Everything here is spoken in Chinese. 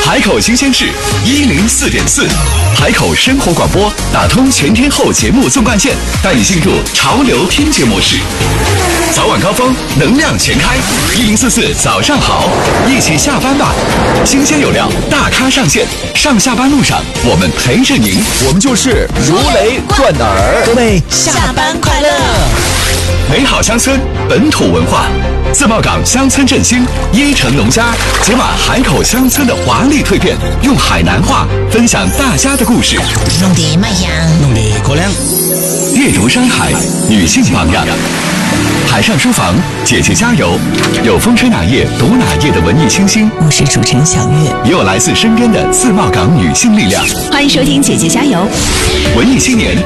海口新鲜事104.4，海口生活广播打通全天候节目纵贯线，带你进入潮流听觉模式。早晚高峰，能量全开，1044早上好，一起下班吧。新鲜有料，大咖上线，上下班路上我们陪着您，我们就是如雷贯耳。 各位下班快乐！ 美好乡村，本土文化，自贸港乡村振兴，一城农家解码海口乡村的华丽蜕变，用海南话分享大家的故事。 弄得卖香， 弄得过凉。 阅读山海，女性榜样。海上书房，姐姐加油！有风吹哪页读哪页的文艺清新， 我是主持人小月， 也有来自身边的自贸港女性力量。 欢迎收听姐姐加油， 文艺青年